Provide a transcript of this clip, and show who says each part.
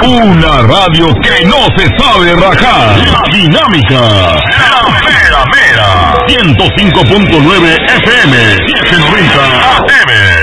Speaker 1: Una radio que no se sabe rajar. La Dinámica. La Mera Mera. 105.9 FM. 790 AM.